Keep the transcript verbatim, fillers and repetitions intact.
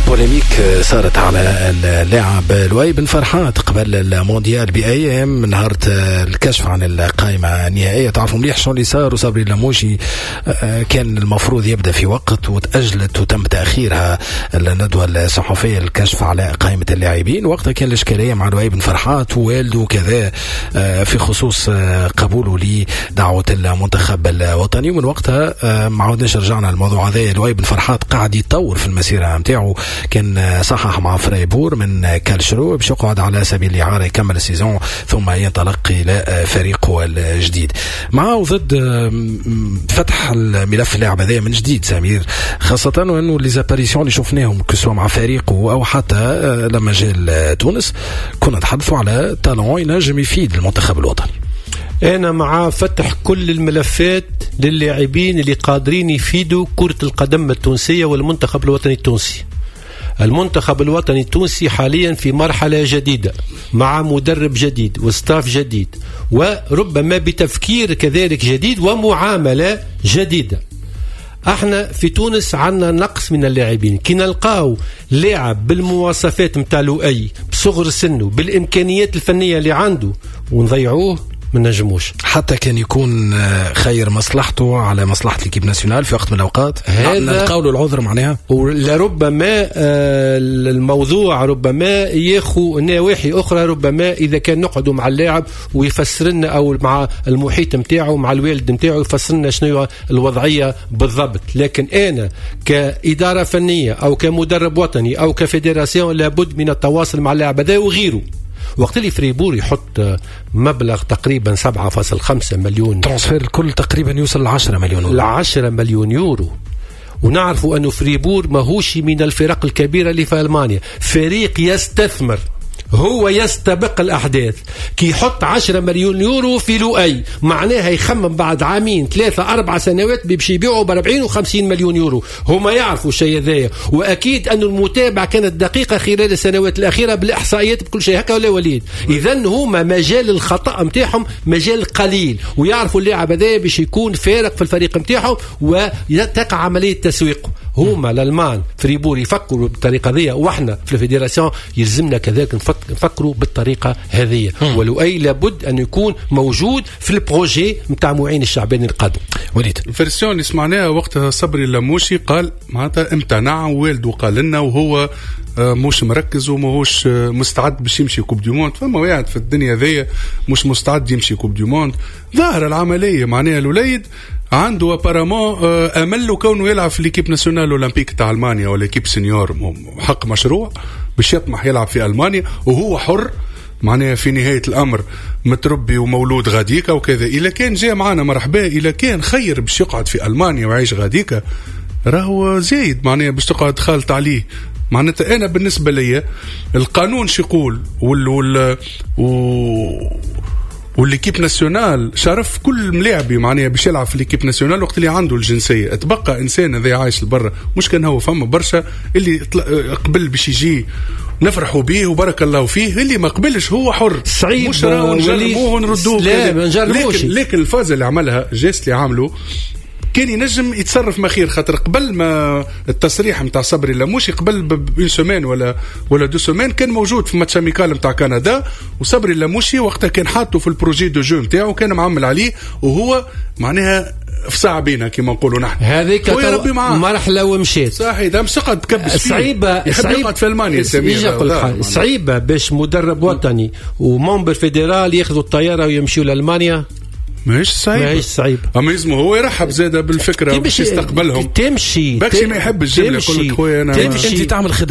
بوليميك صارت على اللاعب لؤي بن فرحات قبل المونديال بأيام من نهار الكشف عن القائمة النهائية. تعرفوا مليح شو اللي صار، وصبري اللموشي كان المفروض يبدأ في وقت وتأجلت وتم تأخيرها الندوة الصحفية الكشف على قائمة اللاعبين. وقتها كان الإشكالية مع لؤي بن فرحات ووالده وكذا في خصوص قبوله لدعوة المنتخب الوطني. ومن وقتها ما عودناش رجعنا الموضوع هذا. لؤي بن فرحات قاعد يتطور في المسيرة متاعه، كان صحح مع فريبور من كالشرو باش يقعد على سبيل الإعارة يكمل السيزون ثم ينطلق إلى فريقه الجديد. معه ضد فتح الملف اللاعب هذا من جديد سمير، خاصة وأنه ليزاباريسيون اللي شفناهم كسوا مع فريقه أو حتى لما جاء تونس كنا نتحدثوا على تالون ينجم يفيد المنتخب الوطني. أنا مع فتح كل الملفات للاعبين اللي قادرين يفيدوا كرة القدم التونسية والمنتخب الوطني التونسي. المنتخب الوطني التونسي حاليا في مرحلة جديدة مع مدرب جديد وستاف جديد، وربما بتفكير كذلك جديد ومعاملة جديدة. احنا في تونس عندنا نقص من اللاعبين، كي نلقاو لاعب بالمواصفات متاع لؤي بصغر سنه بالامكانيات الفنية اللي عنده ونضيعوه من نجموش. حتى كان يكون خير مصلحته على مصلحة الكيب ناسيونال في وقت من الأوقات نلقاو له العذر معناها. ولربما الموضوع ربما ياخو نواحي أخرى، ربما إذا كان نقعدوا مع اللاعب ويفسرنا أو مع المحيط متاعه مع الوالد متاعه يفسرنا شنو الوضعية بالضبط. لكن أنا كإدارة فنية أو كمدرب وطني أو كفيدراسيون لابد من التواصل مع اللاعب هذا وغيره. وقت اللي فريبور يحط مبلغ تقريبا سبعة فاصلة خمسة مليون ترانسفير الكل تقريبا يوصل لعشرة مليون يورو لعشرة مليون يورو، ونعرفوا أنه فريبور ماهوش من الفرق الكبيرة اللي في ألمانيا، فريق يستثمر، هو يستبق الأحداث. كي يحط عشرة مليون يورو في لؤي معناها يخمم بعد عامين ثلاثة أربع سنوات بيمشي يبيعوا بأربعين وخمسين مليون يورو. هما يعرفوا الشيء ذا، وأكيد أن المتابعة كانت دقيقة خلال السنوات الأخيرة بالإحصائيات بكل شيء هكا ولا وليد. إذن هما مجال الخطأ متاعهم مجال قليل، ويعرفوا اللاعب هذا باش يكون فارق في الفريق متاعهم وتقع عملية تسويقه. هما الألمان فريبور يفكروا بالطريقة ذي، وإحنا في الفيدراسيون يلزمنا كذلك نفكروا بالطريقة هذه. ولؤي لابد أن يكون موجود في البروجي متاع معين الشعباني القادم. وليد الفرسيون اللي سمعناها وقتها صبري اللموشي قال معناتها امتنع، ووالده قال لنا وهو مش مركز وماهوش مستعد باش يمشي كوب دي موند. فما واحد في الدنيا ذي مش مستعد يمشي كوب دي موند. ظاهر العملية معناها الوليد عنده ابارامون امل له كونه يلعب في ليكيب ناسيونال اولمبيك تاع المانيا ولا ليكيب سينيور، حق مشروع باش يطمح يلعب في المانيا، وهو حر معناها في نهاية الامر متربي ومولود غاديكا وكذا. اذا كان جاء معنا مرحبا، اذا كان خير باش يقعد في المانيا ويعيش غاديكا راهو زايد معناها باش تقعد خالط عليه. معناتها انا بالنسبه لي القانون شي يقول وال وال و والليكيب ناسيونال شرف كل ملاعبي معناها باش يلعب في الليكيب ناسيونال وقت اللي عنده الجنسيه. تبقى انسان هذا عايش لبرا، مش كان هو فما برشا اللي قبل باش يجي نفرحوا به وبارك الله فيه، اللي ما قبلش هو حر. صعيب مش راهو نجربوه ونردوه. لا ما نجربوش. لكن, لكن الفازه اللي عملها جيست اللي عامله كان ينجم يتصرف ما خير، خاطر قبل ما التصريح متاع صبري اللموشي قبل بين سومان ولا ولا دو سومان كان موجود في ماتش اميكال متاع كندا، وصبري اللموشي وقتها كان حاطه في البروجي دو جو نتاعو كان معمل عليه، وهو معناها في ساعة بينا كما نقولوا نحن. هذيك مرحلة ومشيت صحيح. إذا مش قد تكبس صعيبة صعيبة في ألمانيا سمير صعيبة باش مدرب وطني ومنبر فيدرال ياخذوا الطيارة ويمشيوا لألمانيا. ماهيش صعيب ماهيش صعيب. اما يزمو هو يرحب زاده بالفكره باش يستقبلهم. تمشي باكشي ما يحب الجمله. يقول لك خويا انا انت تعمل خدمه